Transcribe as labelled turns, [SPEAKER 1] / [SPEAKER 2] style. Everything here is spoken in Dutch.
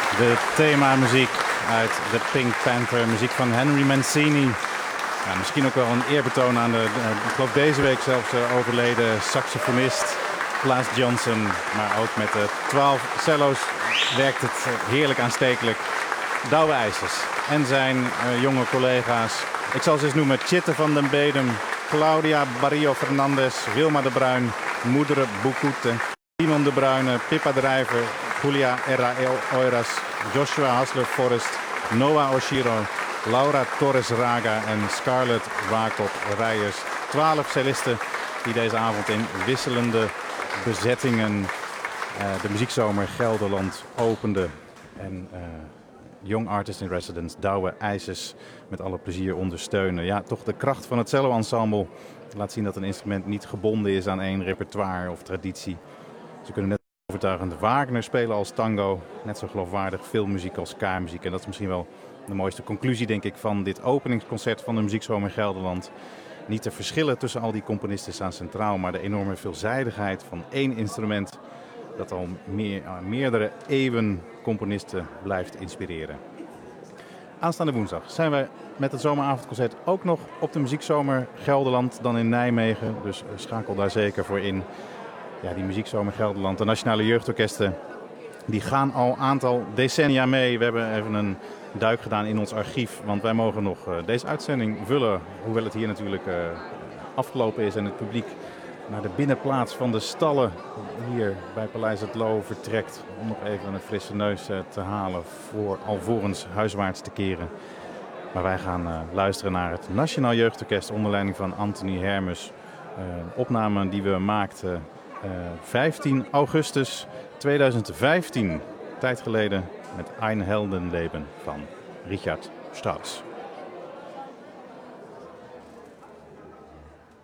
[SPEAKER 1] De themamuziek uit The Pink Panther, muziek van Henry Mancini. Ja, misschien ook wel een eerbetoon aan de, ik geloof deze week zelfs overleden saxofonist Klaas Johnson. Maar ook met de 12 cello's werkt het heerlijk aanstekelijk. Douwe IJsers en zijn jonge collega's. Ik zal ze eens noemen: Chitte van den Bedem, Claudia Barrio Fernandez, Wilma de Bruin, Moedere Boekhoete, Simon de Bruyne, Pippa Drijver, Julia Erra Oiras, Joshua Hasler-Forrest, Noah Oshiro, Laura Torres Raga en Scarlett Wakop Rijers. 12 cellisten die deze avond in wisselende bezettingen de muziekzomer Gelderland openden. En Young Artist in Residence Douwe IJsers met alle plezier ondersteunen. Ja, toch de kracht van het cello-ensemble laat zien dat een instrument niet gebonden is aan één repertoire of traditie. Ze kunnen net overtuigend Wagner spelen als tango, net zo geloofwaardig filmmuziek als kaarmuziek. En dat is misschien wel de mooiste conclusie, denk ik, van dit openingsconcert van de muziekzomer Gelderland. Niet de verschillen tussen al die componisten staan centraal, maar de enorme veelzijdigheid van één instrument dat al meerdere eeuwen componisten blijft inspireren. Aanstaande woensdag zijn wij met het zomeravondconcert ook nog op de muziekzomer Gelderland, dan in Nijmegen. Dus schakel daar zeker voor in. Ja, die muziekzomer Gelderland, de Nationale Jeugdorkesten, die gaan al een aantal decennia mee. We hebben even een duik gedaan in ons archief, want wij mogen nog deze uitzending vullen, hoewel het hier natuurlijk afgelopen is en het publiek naar de binnenplaats van de stallen hier bij Paleis het Loo vertrekt om nog even een frisse neus te halen alvorens huiswaarts te keren. Maar wij gaan luisteren naar het Nationaal Jeugdorkest onder leiding van Anthony Hermes. Opname die we maakten 15 augustus 2015, tijd geleden, met Ein Heldenleben van Richard Strauss.